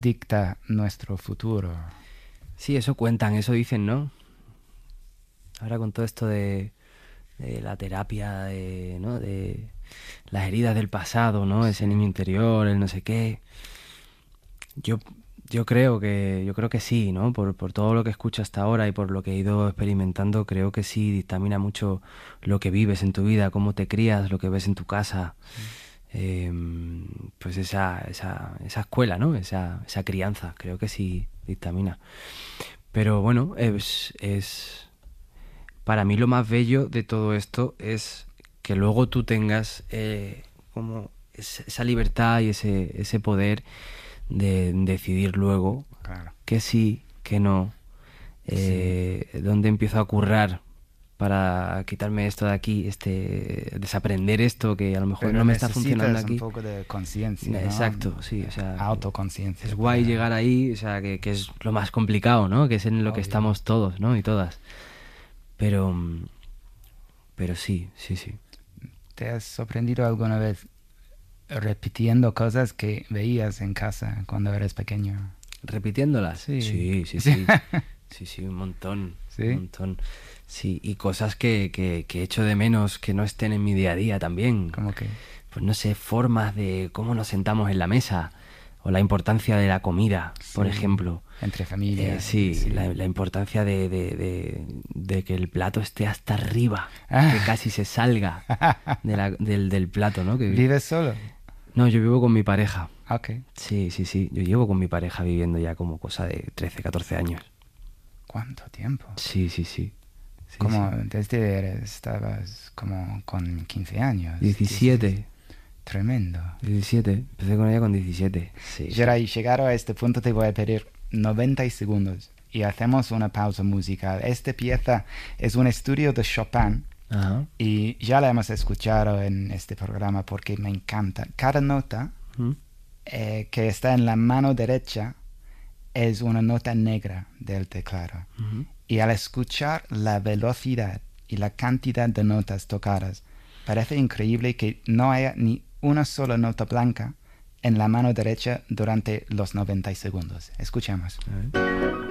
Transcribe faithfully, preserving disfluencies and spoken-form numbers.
dicta nuestro futuro. Sí, eso cuentan, eso dicen, ¿no? Ahora con todo esto de, de la terapia, de, ¿no? De las heridas del pasado, ¿no? Ese Sí. niño interior, el no sé qué. Yo, yo creo que, yo creo que sí, ¿no? Por, por todo lo que escucho hasta ahora y por lo que he ido experimentando, creo que sí dictamina mucho lo que vives en tu vida, cómo te crías, lo que ves en tu casa. Eh, pues esa, esa, esa escuela, ¿no? Esa, esa crianza, creo que sí dictamina. Pero bueno, es, es para mí lo más bello de todo esto es que luego tú tengas eh, como es- esa libertad y ese, ese poder de decidir luego Claro. que sí, que no, eh, dónde empiezo a currar para quitarme esto de aquí, este, desaprender esto que a lo mejor Pero no me está funcionando necesitas un aquí. poco de conciencia, ¿no? Exacto, sí, o sea, Autoconciencia. es guay para- llegar ahí, o sea, que, que es lo más complicado, ¿no? Que es en lo que Obvio. estamos todos, ¿no? Y todas. Pero, mm, pero sí, sí, sí. ¿Te has sorprendido alguna vez repitiendo cosas que veías en casa cuando eras pequeño? ¿Repitiéndolas? Sí. Sí, sí, sí. Sí, sí, un montón. ¿Sí? Un montón. Sí, y cosas que, que, que echo de menos que no estén en mi día a día también. Como que... Pues no sé, formas de cómo nos sentamos en la mesa o la importancia de la comida, por Sí, ejemplo. entre Eh, familias. sí, sí. La, la importancia de, de, de, de que el plato esté hasta arriba, Ah. que casi se salga de la- del, del plato, ¿no? Que, ¿Vives solo? no, yo vivo con mi pareja. Ok. Sí, sí, sí. Yo llevo con mi pareja viviendo ya como cosa de trece, catorce años. ¿Cuánto tiempo? Sí, sí, sí. Sí, Como sí. desde eres- estabas como con quince años. diecisiete. Tremendo. diecisiete. Empecé con ella con diecisiete. Sí. Geray, llegado a este punto te voy a pedir noventa segundos y hacemos una pausa musical. Esta pieza es un estudio de Chopin Ajá. y ya la hemos escuchado en este programa porque me encanta. Cada nota ¿Mm? eh, que está en la mano derecha es una nota negra del teclado. Ujú. Y al escuchar la velocidad y la cantidad de notas tocadas, parece increíble que no haya ni una sola nota blanca en la mano derecha durante los noventa segundos. Escuchemos. A ver.